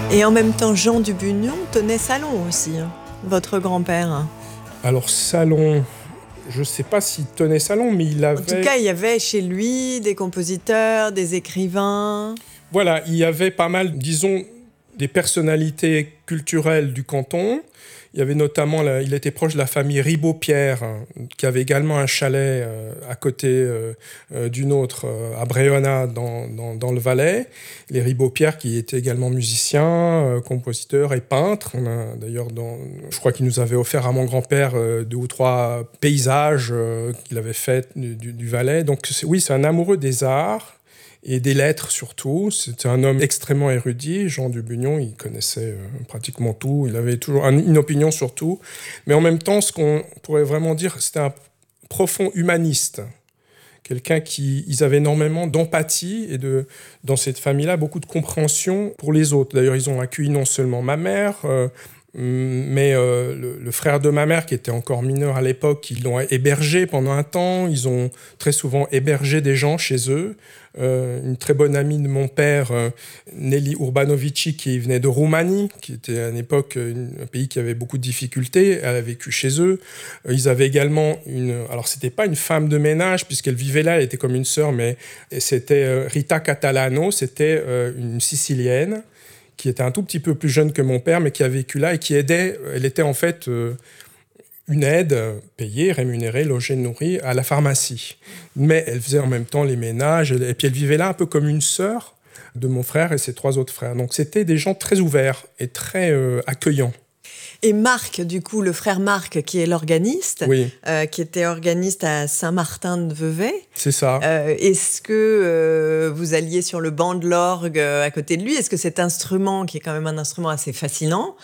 Et en même temps, Jean Dubugnon tenait salon aussi, hein, votre grand-père. Alors, salon, je ne sais pas s'il tenait salon, mais il avait... En tout cas, il y avait chez lui des compositeurs, des écrivains. Voilà, il y avait pas mal, disons, des personnalités culturelles du canton. Il y avait notamment, il était proche de la famille Ribaud-Pierre, qui avait également un chalet à côté d'une autre, à Bréonnat, dans le Valais. Les Ribaud-Pierre, qui étaient également musiciens, compositeurs et peintres. On a d'ailleurs, je crois qu'il nous avait offert à mon grand-père 2 ou 3 paysages qu'il avait faits du Valais. Donc oui, c'est un amoureux des arts. Et des lettres surtout. C'était un homme extrêmement érudit. Jean Dubugnon, il connaissait pratiquement tout. Il avait toujours une opinion sur tout. Mais en même temps, ce qu'on pourrait vraiment dire, c'était un profond humaniste. Quelqu'un ils avaient énormément d'empathie et dans cette famille-là, beaucoup de compréhension pour les autres. D'ailleurs, ils ont accueilli non seulement ma mère, mais le frère de ma mère, qui était encore mineur à l'époque, ils l'ont hébergé pendant un temps. Ils ont très souvent hébergé des gens chez eux. Une très bonne amie de mon père, Nelly Urbanovici, qui venait de Roumanie, qui était à l'époque un pays qui avait beaucoup de difficultés. Elle a vécu chez eux. Ils avaient également alors c'était pas une femme de ménage, puisqu'elle vivait là, elle était comme une sœur, mais c'était Rita Catalano, c'était une Sicilienne, qui était un tout petit peu plus jeune que mon père, mais qui a vécu là et qui aidait. Elle était en fait une aide payée, rémunérée, logée, nourrie à la pharmacie. Mais elle faisait en même temps les ménages, et puis elle vivait là un peu comme une sœur de mon frère et ses 3 autres frères. Donc c'était des gens très ouverts et très accueillants. Et Marc, du coup, le frère Marc, qui est l'organiste, oui. Qui était organiste à Saint-Martin-de-Vevey. C'est ça. Est-ce que vous alliez sur le banc de l'orgue à côté de lui? Est-ce que cet instrument, qui est quand même un instrument assez fascinant,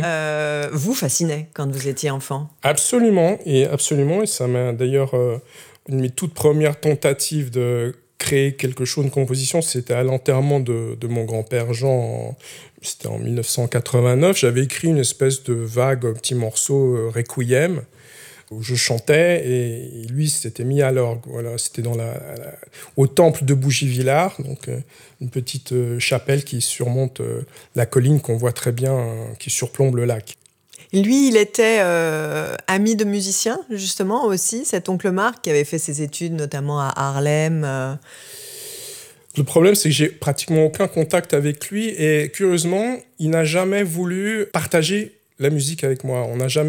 vous fascinait quand vous étiez enfant? Absolument. Et ça m'a d'ailleurs... une de mes toutes premières tentatives de créer quelque chose, une composition, c'était à l'enterrement de mon grand-père Jean, c'était en 1989. J'avais écrit une espèce de vague petit morceau Requiem, où je chantais, et lui s'était mis à l'orgue. Voilà, c'était au temple de Bougievillard, donc une petite chapelle qui surmonte la colline qu'on voit très bien, qui surplombe le lac. Lui, il était ami de musiciens, justement, aussi, cet oncle Marc, qui avait fait ses études notamment à Haarlem. Le problème, c'est que j'ai pratiquement aucun contact avec lui, et curieusement, il n'a jamais voulu partager la musique avec moi.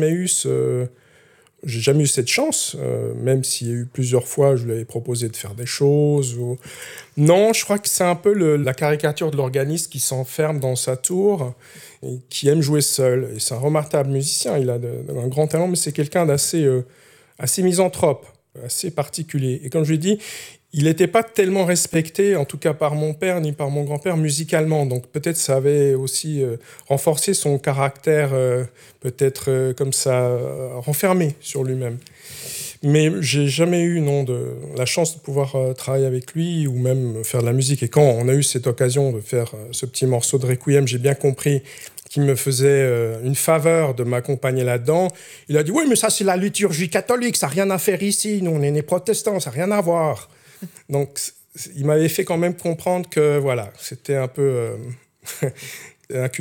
J'ai jamais eu cette chance, même s'il y a eu plusieurs fois, je lui avais proposé de faire des choses. Non, je crois que c'est un peu la caricature de l'organiste qui s'enferme dans sa tour et qui aime jouer seul. Et c'est un remarquable musicien, il a un grand talent, mais c'est quelqu'un d'assez assez misanthrope, assez particulier. Et comme je lui ai dit, il n'était pas tellement respecté, en tout cas par mon père ni par mon grand-père, musicalement. Donc peut-être ça avait aussi renforcé son caractère, comme ça, renfermé sur lui-même. Mais j'ai jamais eu la chance de pouvoir travailler avec lui ou même faire de la musique. Et quand on a eu cette occasion de faire ce petit morceau de Requiem, j'ai bien compris qu'il me faisait une faveur de m'accompagner là-dedans. Il a dit « Oui, mais ça, c'est la liturgie catholique, ça n'a rien à faire ici. Nous, on est nés protestants, ça n'a rien à voir. » Donc, il m'avait fait quand même comprendre que, voilà, c'était un peu un